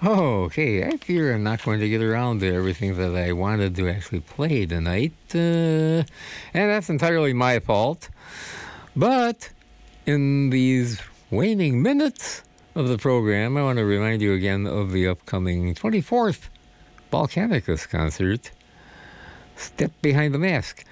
Oh, okay. I fear I'm not going to get around to everything that I wanted to actually play tonight. And that's entirely my fault. But in these waning minutes of the program, I want to remind you again of the upcoming 24th Volcanicus concert, Step Behind the Mask.